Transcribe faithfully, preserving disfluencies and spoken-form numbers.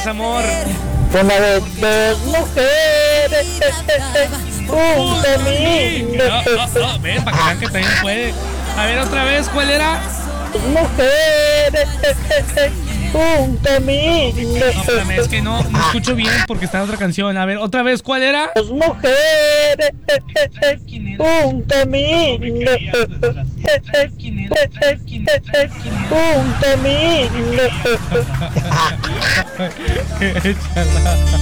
amor. Con la de dos mujeres, un camino. No, no, no, ven, para que vean que también puede. A ver, otra vez, ¿cuál era? Dos mujeres, un camino. No, espérame, es que no, no escucho bien porque está en otra canción. A ver, otra vez, ¿cuál era? Dos mujeres, un camino. Un camino. Échala.